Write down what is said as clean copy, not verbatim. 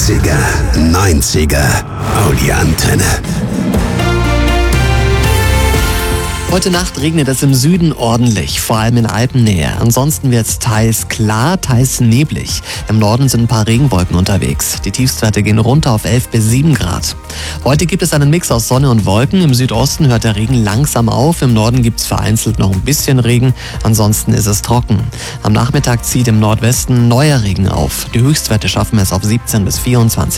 80er, 90er. Oh, die Antenne. Heute Nacht regnet es im Süden ordentlich, vor allem in Alpennähe. Ansonsten wird es teils klar, teils neblig. Im Norden sind ein paar Regenwolken unterwegs. Die Tiefstwerte gehen runter auf 11 bis 7 Grad. Heute gibt es einen Mix aus Sonne und Wolken. Im Südosten hört der Regen langsam auf. Im Norden gibt es vereinzelt noch ein bisschen Regen. Ansonsten ist es trocken. Am Nachmittag zieht im Nordwesten neuer Regen auf. Die Höchstwerte schaffen es auf 17 bis 24